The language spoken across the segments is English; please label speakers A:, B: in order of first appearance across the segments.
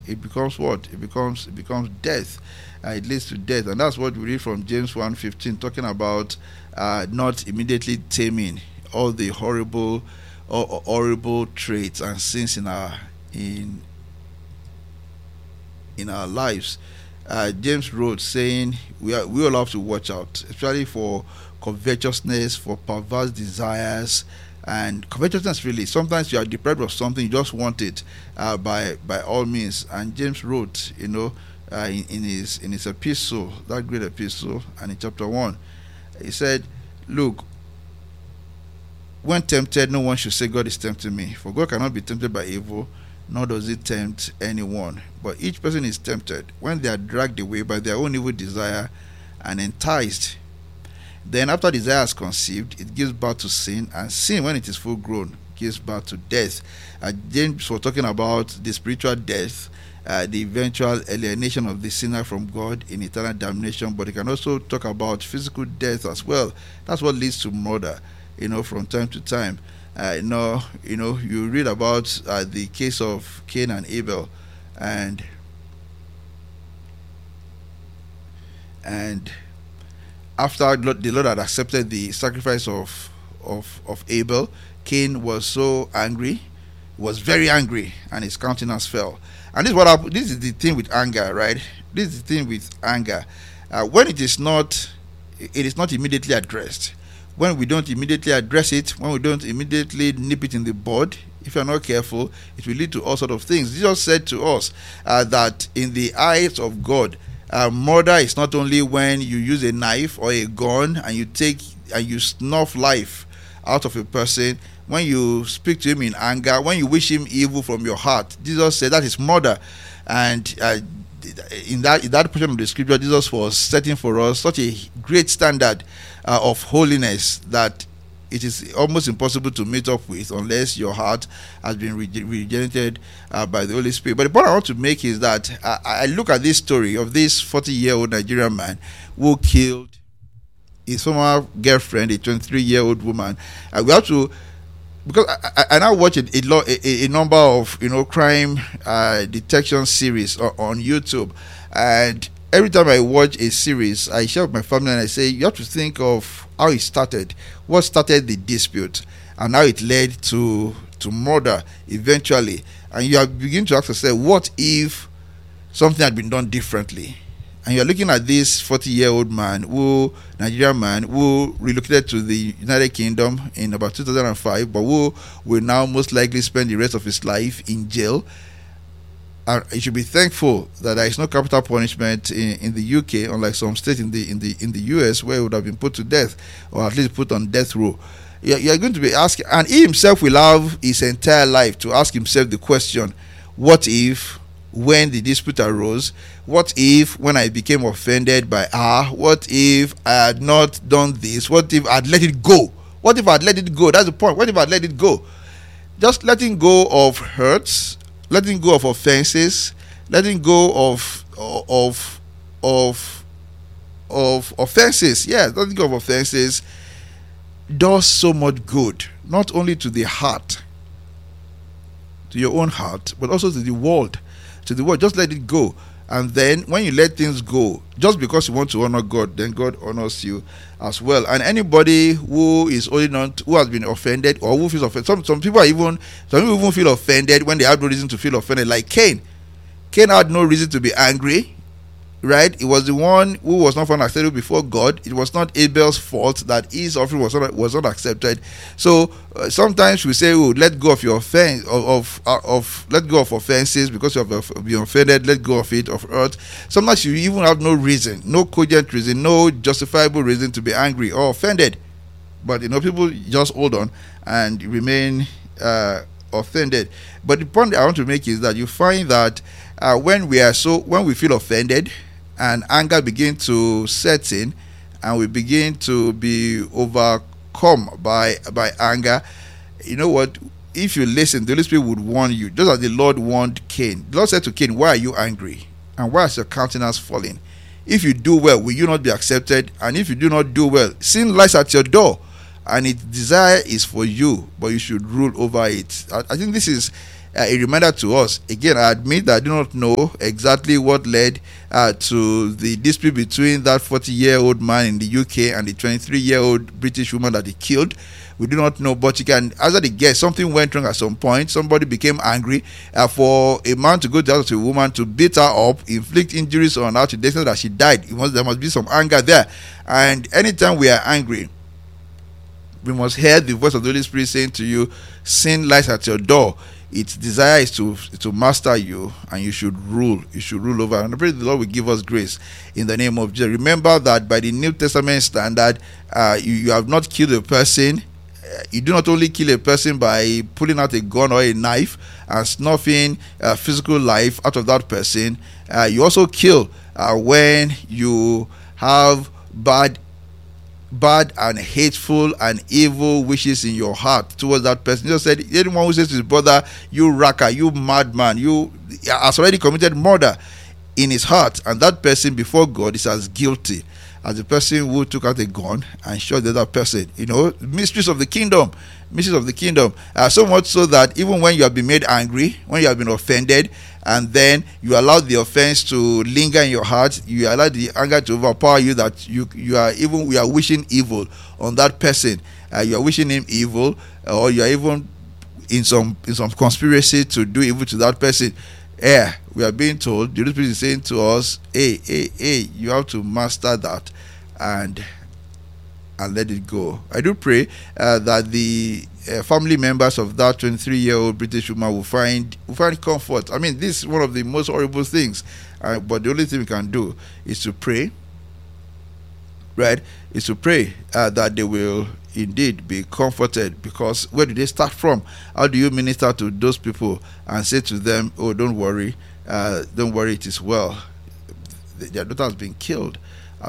A: it becomes what? It becomes death. It leads to death, and that's what we read from James 1:15, talking about not immediately taming all the horrible traits and sins in in our lives. James wrote saying we all have to watch out, especially for covetousness, for perverse desires. And covetousness, really, sometimes you are deprived of something, you just want it by all means. And James wrote, in his epistle, that great epistle, and in chapter 1, he said, look, when tempted, no one should say God is tempting me, for God cannot be tempted by evil, nor does it tempt anyone. But each person is tempted when they are dragged away by their own evil desire and enticed. Then after desire is conceived, it gives birth to sin, and sin, when it is full grown, gives birth to death. James was talking about the spiritual death, the eventual alienation of the sinner from God in eternal damnation, but he can also talk about physical death as well. That's what leads to murder, from time to time. You read about the case of Cain and Abel, and after the Lord had accepted the sacrifice of Abel, Cain was so angry, was very angry, and his countenance fell. And this is what happened. This is the thing with anger, right? This is the thing with anger. When it is not immediately addressed. When we don't immediately address it, when we don't immediately nip it in the bud, if you're not careful, it will lead to all sorts of things. Jesus said to us that in the eyes of God, murder is not only when you use a knife or a gun and you snuff life out of a person, when you speak to him in anger, when you wish him evil from your heart. Jesus said that is murder. And in that portion of the scripture, Jesus was setting for us such a great standard of holiness that it is almost impossible to meet up with unless your heart has been regenerated by the Holy Spirit. But the point I want to make is that I look at this story of this 40-year-old Nigerian man who killed his former girlfriend, a 23-year-old woman. We have to, because I now watch a number of crime detection series on YouTube, and every time I watch a series, I share with my family and I say, you have to think of how it started, what started the dispute, and how it led to murder eventually. And you begin to ask yourself, what if something had been done differently? And you're looking at this 40-year-old Nigerian man who relocated to the United Kingdom in about 2005, but who will now most likely spend the rest of his life in jail. You should be thankful that there is no capital punishment in the UK, unlike some states in the US, where it would have been put to death, or at least put on death row. You're going to be asking, and he himself will have his entire life to ask himself the question: what if, when the dispute arose, what if when I became offended by her, what if I had not done this, what if I'd let it go? What if I'd let it go? That's the point. What if I'd let it go? Just letting go of hurts, letting go of offenses, letting go of offenses, letting go of offenses does so much good, not only to the heart, to your own heart, but also to the world. Just let it go. And then when you let things go, just because you want to honor God, then God honors you as well. And anybody who is holding on who has been offended, or who feels offended, some people even feel offended when they have no reason to feel offended, like Cain. Cain had no reason to be angry, right? It was the one who was not found acceptable before God. It was not Abel's fault that his offering was not accepted. So sometimes we say, let go of your offense, let go of offenses because you have been offended. Let go of it, of hurt. Sometimes you even have no reason, no cogent reason, no justifiable reason to be angry or offended. But people just hold on and remain offended. But the point I want to make is that you find that when we feel offended and anger begins to set in, and we begin to be overcome by anger, you know what? If you listen, the Holy Spirit would warn you, just as the Lord warned Cain. The Lord said to Cain, why are you angry? And why is your countenance falling? If you do well, will you not be accepted? And if you do not do well, sin lies at your door, and its desire is for you, but you should rule over it. I think this is a reminder to us. Again, I admit that I do not know exactly what led to the dispute between that 40-year-old man in the UK and the 23-year-old British woman that he killed. We do not know, but you can answer the guess. Something went wrong at some point. Somebody became angry for a man to go down to a woman to beat her up, inflict injuries on her to the extent that she died. There must be some anger there. And anytime we are angry, we must hear the voice of the Holy Spirit saying to you, sin lies at your door. Its desire is to master you, and you should rule. You should rule over. And I pray the Lord will give us grace in the name of Jesus. Remember that by the New Testament standard, you have not killed a person. You do not only kill a person by pulling out a gun or a knife and snuffing physical life out of that person. You also kill when you have bad and hateful and evil wishes in your heart towards that person. Jesus said, anyone who says to his brother, you racker, you madman, you has already committed murder in his heart, and that person before God is as guilty as the person who took out a gun and shot the other person. Mysteries of the kingdom. So much so that even when you have been made angry, when you have been offended, and then you allow the offense to linger in your heart, you allow the anger to overpower you, that we are wishing evil on that person. You are wishing him evil, or you are even in some conspiracy to do evil to that person. We are being told, the Holy Spirit is saying to us, hey, you have to master that and let it go. I do pray that the family members of that 23-year-old British woman will find comfort. I mean, this is one of the most horrible things, but the only thing we can do is to pray, right? Is to pray that they will indeed be comforted, because where do they start from? How do you minister to those people and say to them, oh, don't worry, it is well? Their daughter has been killed,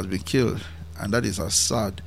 A: and that is as sad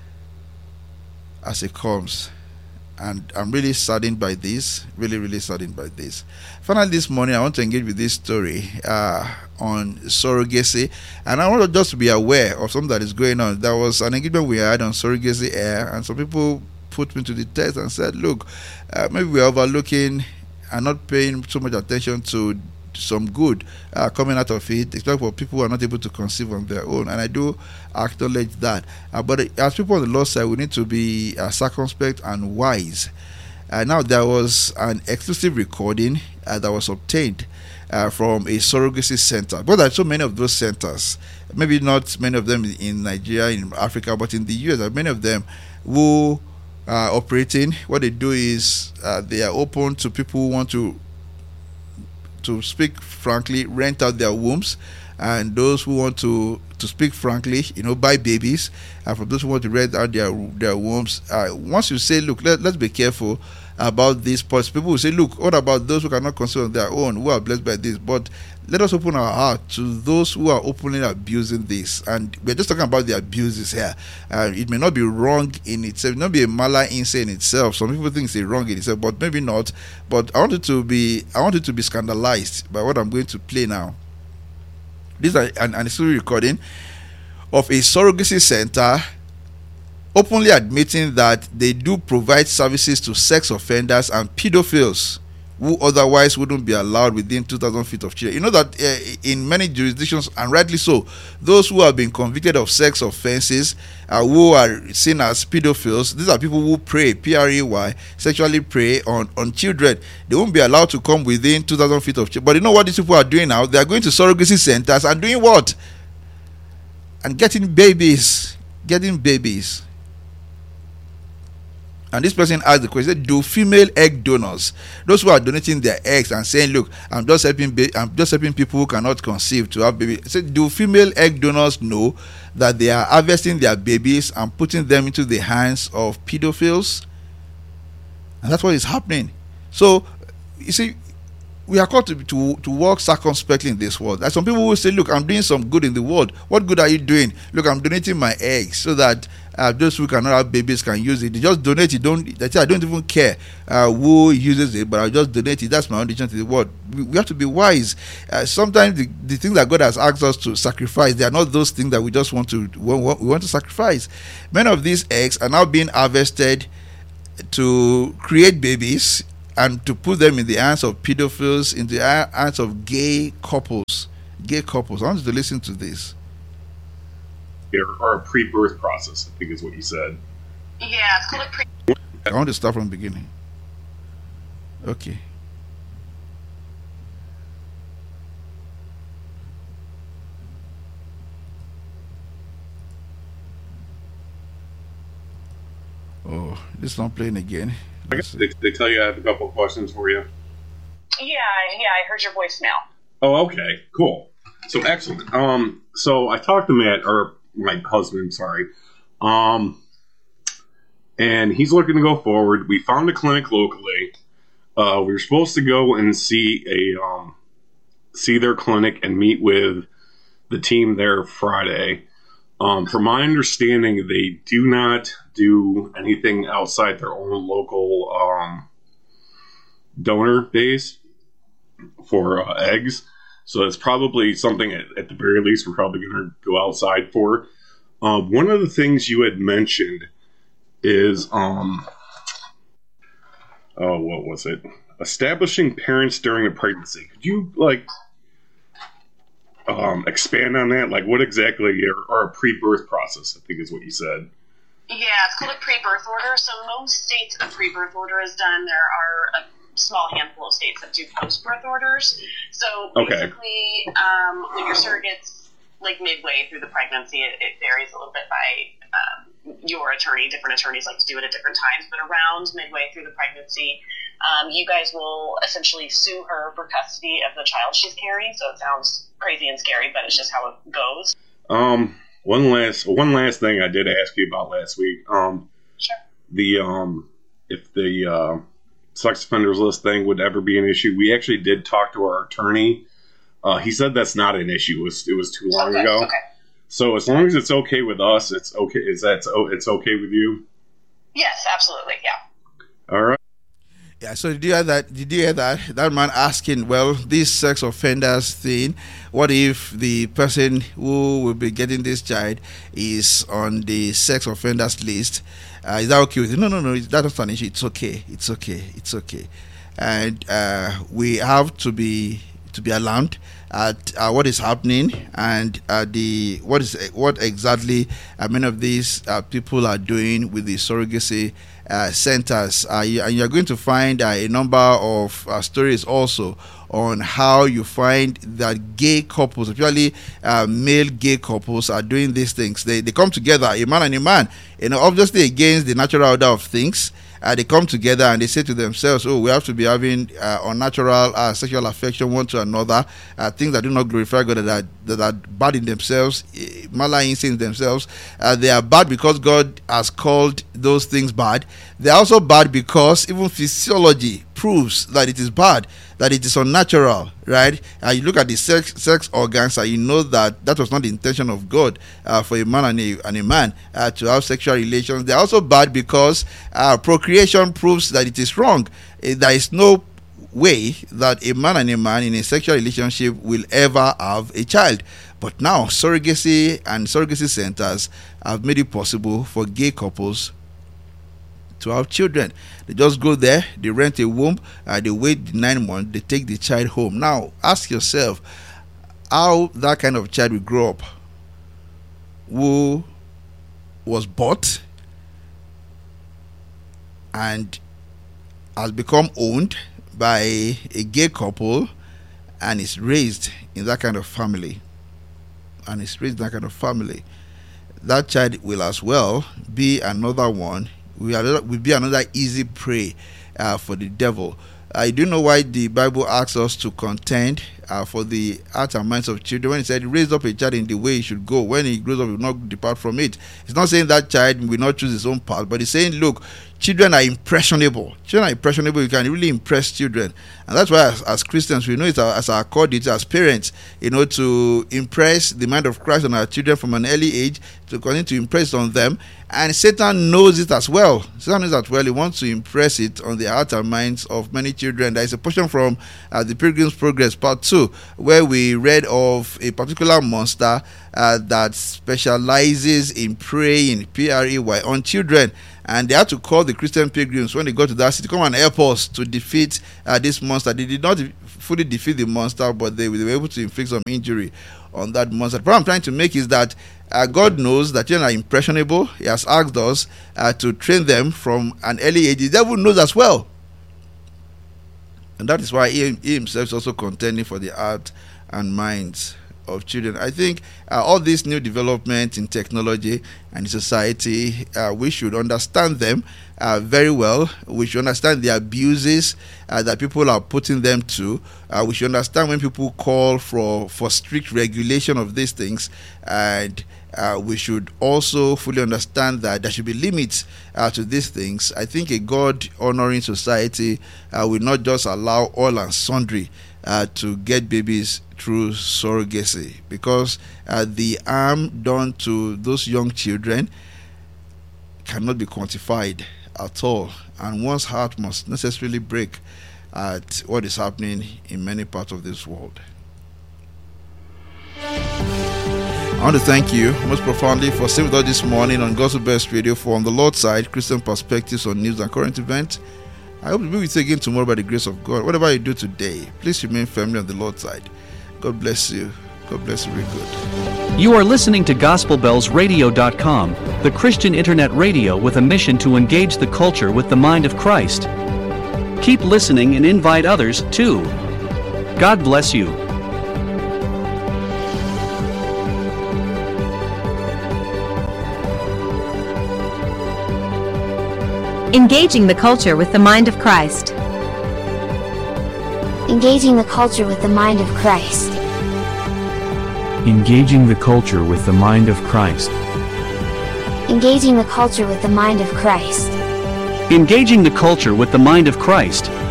A: as it comes. And I'm really saddened by this, really saddened by this. Finally, this morning I want to engage with this story on surrogacy, and I want to just be aware of something that is going on. There was an engagement we had on surrogacy air, and some people put me to the test and said, look, maybe we're overlooking and not paying so much attention to some good coming out of it, especially for people who are not able to conceive on their own. And I do acknowledge that. But as people on the Lord's side, we need to be circumspect and wise. Now, there was an exclusive recording that was obtained from a surrogacy center. But there are so many of those centers, maybe not many of them in Nigeria, in Africa, but in the US, there are many of them who are operating. What they do is they are open to people who want to speak frankly, rent out their wombs, and those who want to speak frankly, buy babies, and for those who want to rent out their wombs. Once you say, look, let's be careful about this policy, people will say, look, what about those who cannot conceive on their own, who are blessed by this? But let us open our heart to those who are openly abusing this. And we're just talking about the abuses here. It may not be wrong in itself, it may not be a mala inse in itself. Some people think it's a wrong in itself, but maybe not. But I want it to be scandalized by what I'm going to play now. This is an exclusive recording of a surrogacy center openly admitting that they do provide services to sex offenders and pedophiles who otherwise wouldn't be allowed within 2,000 feet of children. You know that in many jurisdictions, and rightly so, those who have been convicted of sex offenses, who are seen as pedophiles, these are people who prey, P-R-E-Y, sexually prey on children. They won't be allowed to come within 2,000 feet of children. But you know what these people are doing now? They are going to surrogacy centers and doing what? And getting babies. And this person asked the question, do female egg donors, those who are donating their eggs and saying, look, I'm just helping people who cannot conceive to have babies. So do female egg donors know that they are harvesting their babies and putting them into the hands of pedophiles? And that's what is happening. So, you see, we are called to walk circumspectly in this world. Like some people will say, look, I'm doing some good in the world. What good are you doing? Look, I'm donating my eggs so that those who cannot have babies can use it. They just donate it. I don't even care who uses it, but I'll just donate it. That's my own addition to the world. We have to be wise. Sometimes the things that God has asked us to sacrifice, they are not those things that we just want to sacrifice. Many of these eggs are now being harvested to create babies, and to put them in the hands of pedophiles, in the hands of gay couples. Gay couples. I want you to listen to this.
B: Or a pre-birth process, I think is what you said.
C: Yeah, it's called a pre.
A: I want to start from the beginning. Okay. Oh, this is not playing again.
B: I guess they tell you I have a couple of questions for you.
C: Yeah, I heard your voicemail.
B: Oh, okay, cool. So excellent. So I talked to Matt, or my husband, sorry. And he's looking to go forward. We found a clinic locally. We were supposed to go and see their clinic and meet with the team there Friday. From my understanding, they do not do anything outside their own local donor base for eggs. So it's probably something at the very least we're probably going to go outside for. One of the things you had mentioned is, what was it? Establishing parents during a pregnancy. Could you, expand on that? Like, what exactly, or a pre-birth process, I think is what you said.
C: Yeah, it's called a pre-birth order. So most states, a pre-birth order is done. There are a small handful of states that do post-birth orders. So basically, when your surrogate's like midway through the pregnancy, it varies a little bit by your attorney. Different attorneys like to do it at different times, but around midway through the pregnancy, you guys will essentially sue her for custody of the child she's carrying. So it sounds crazy and scary, but it's just how it goes.
B: One last thing I did ask you about last week.
C: Sure.
B: If the sex offenders list thing would ever be an issue, we actually did talk to our attorney. He said that's not an issue. It was too long ago. Okay. So as long as it's okay with us, it's okay. It's okay with you?
C: Yes, absolutely. Yeah.
B: All right.
A: Yeah, so did you hear that? That man asking, well, this sex offenders thing, what if the person who will be getting this child is on the sex offenders list? Is that okay with you? No, that's not an issue. It's okay. And we have to be alarmed at what is happening and what exactly many of these people are doing with the surrogacy centers, and you're going to find a number of stories also on how you find that gay couples, especially male gay couples, are doing these things. They come together, a man and a man, obviously against the natural order of things. They come together and they say to themselves, oh, we have to be having unnatural sexual affection one to another, things that do not glorify God, that are bad in themselves, malign in themselves. They are bad because God has called those things bad. They are also bad because even physiology proves that it is bad, that it is unnatural, right? You look at the sex organs and you know that was not the intention of God for a man and a man to have sexual relations. They are also bad because procreation proves that it is wrong. There is no way that a man and a man in a sexual relationship will ever have a child. But now surrogacy and surrogacy centers have made it possible for gay couples to have children. They just go there, they rent a womb, they wait 9 months, they take the child home. Now ask yourself how that kind of child will grow up, who was bought and has become owned by a gay couple and is raised in that kind of family. That child will as well be another one, will be another easy prey for the devil. I do know why the Bible asks us to contend for the hearts and minds of children. When it said, raise up a child in the way he should go, when he grows up, he will not depart from it. It's not saying that child will not choose his own path, but it's saying, look, children are impressionable. You can really impress children. And that's why as Christians, we know it as our core duty as parents, to impress the mind of Christ on our children from an early age, to continue to impress on them. And Satan knows it as well. He wants to impress it on the hearts and minds of many children. There is a portion from the Pilgrim's Progress, part 2, 2, where we read of a particular monster that specializes in preying, P-R-E-Y, on children. And they had to call the Christian pilgrims when they got to that city, come and help us to defeat this monster. They did not fully defeat the monster, but they were able to inflict some injury on that monster. The point I'm trying to make is that God knows that children are impressionable. He has asked us to train them from an early age. The devil knows as well. And that is why he himself is also contending for the heart and minds of children. I think all this new development in technology and in society, we should understand them very well. We should understand the abuses that people are putting them to. We should understand when people call for strict regulation of these things, and we should also fully understand that there should be limits to these things. I think a God-honoring society will not just allow all and sundry to get babies through surrogacy, because the harm done to those young children cannot be quantified at all, and one's heart must necessarily break at what is happening in many parts of this world. I want to thank you most profoundly for staying with us this morning on Gospel Best Radio for On the Lord's Side, Christian Perspectives on News and Current Events. I hope to be with you again tomorrow by the grace of God. Whatever you do today, please remain firmly on the Lord's side. God bless you. God bless you very good.
D: You are listening to GospelBellsRadio.com, the Christian internet radio with a mission to engage the culture with the mind of Christ. Keep listening and invite others too. God bless you.
E: Engaging the culture with the mind of Christ.
F: Engaging the culture with the mind of Christ.
G: Engaging the culture with the mind of Christ.
F: Engaging the culture with the mind of Christ.
D: Engaging the culture with the mind of Christ.